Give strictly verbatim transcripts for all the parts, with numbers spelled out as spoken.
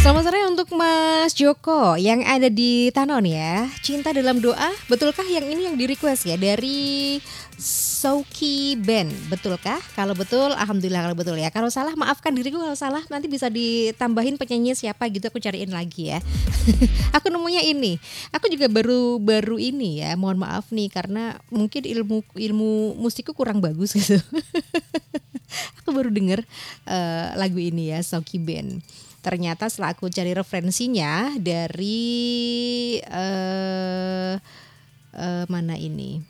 Selamat sore untuk Mas Joko yang ada di Tanon ya. Cinta dalam doa, betulkah yang ini yang di request ya dari Sauki Band, betulkah? Kalau betul, alhamdulillah kalau betul ya. Kalau salah, maafkan diriku kalau salah. Nanti bisa ditambahin penyanyi siapa gitu, aku cariin lagi ya. Aku nemunya ini. Aku juga baru baru ini ya. Mohon maaf nih karena mungkin ilmu ilmu musikku kurang bagus gitu. Aku baru denger uh, lagu ini ya, Sauki Band. Ternyata setelah aku cari referensinya dari uh, uh, mana ini?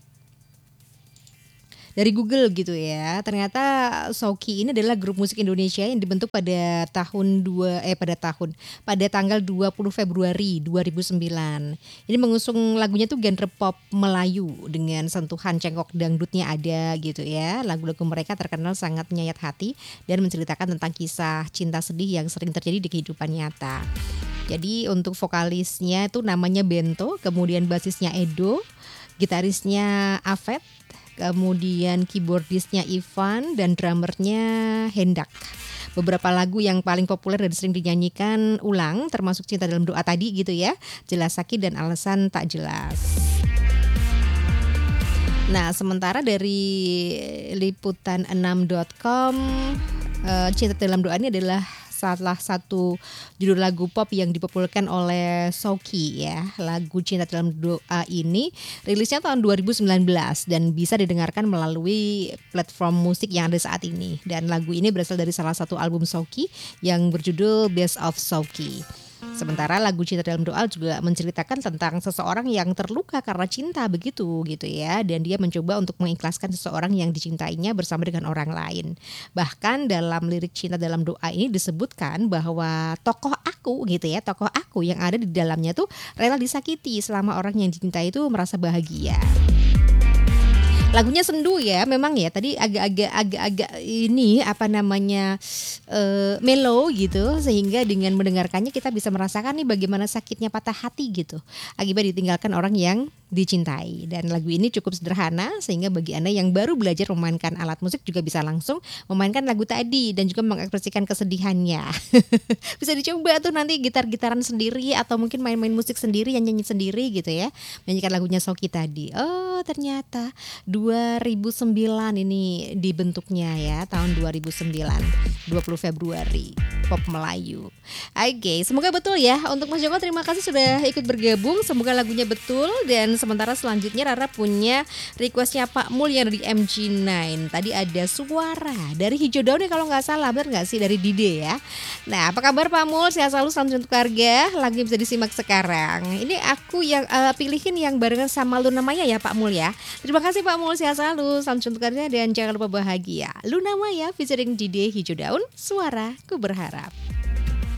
Dari Google gitu ya. Ternyata Sauki ini adalah grup musik Indonesia yang dibentuk pada tahun dua eh pada tahun pada tanggal dua puluh Februari dua ribu sembilan. Ini mengusung lagunya tuh genre pop Melayu dengan sentuhan cengkok dangdutnya ada gitu ya. Lagu-lagu mereka terkenal sangat menyayat hati dan menceritakan tentang kisah cinta sedih yang sering terjadi di kehidupan nyata. Jadi untuk vokalisnya itu namanya Bento, kemudian basisnya Edo, gitarisnya Avet, kemudian keyboardisnya Ivan dan drummernya Hendak. Beberapa lagu yang paling populer dan sering dinyanyikan ulang termasuk Cinta Dalam Doa tadi gitu ya, Jelas Sakit dan Alasan Tak Jelas. Nah, sementara dari liputan enam titik com, Cinta Dalam Doa ini adalah salah satu judul lagu pop yang dipopulerkan oleh Sauki ya. Lagu Cinta Dalam Doa ini rilisnya tahun dua ribu sembilan belas dan bisa didengarkan melalui platform musik yang ada saat ini. Dan lagu ini berasal dari salah satu album Sauki yang berjudul Best of Sauki. Sementara lagu Cinta Dalam Doa juga menceritakan tentang seseorang yang terluka karena cinta begitu gitu ya, dan dia mencoba untuk mengikhlaskan seseorang yang dicintainya bersama dengan orang lain. Bahkan dalam lirik Cinta Dalam Doa ini disebutkan bahwa tokoh aku gitu ya, tokoh aku yang ada di dalamnya tuh rela disakiti selama orang yang dicintai itu merasa bahagia. Lagunya sendu ya, memang ya tadi agak-agak agak-agak ini apa namanya uh, mellow gitu, sehingga dengan mendengarkannya kita bisa merasakan nih bagaimana sakitnya patah hati gitu akibat ditinggalkan orang yang dicintai. Dan lagu ini cukup sederhana sehingga bagi Anda yang baru belajar memainkan alat musik juga bisa langsung memainkan lagu tadi dan juga mengekspresikan kesedihannya. Bisa dicoba tuh nanti gitar-gitaran sendiri atau mungkin main-main musik sendiri, yang nyanyi sendiri gitu ya, menyanyikan lagunya Sauki tadi. Oh ternyata dua ribu sembilan ini dibentuknya ya, tahun dua ribu sembilan, dua puluh Februari, pop Melayu. Oke, okay, semoga betul ya. Untuk Mas Joko terima kasih sudah ikut bergabung, semoga lagunya betul. Dan sementara selanjutnya Rara punya requestnya Pak Mul yang dari M G sembilan. Tadi ada Suara dari Hijau Daun ya kalau nggak salah, benar nggak sih, dari Dide ya. Nah apa kabar Pak Mul, sehat selalu, salam untuk keluarga. Lagunya bisa disimak sekarang. Ini aku yang uh, pilihin yang barengan sama Luna Maya ya Pak Mul ya. Terima kasih Pak Mul, sehat selalu, salam untuk keluarga dan jangan lupa bahagia. Luna Maya featuring Dide, Hijau Daun, Suara Ku Berharap.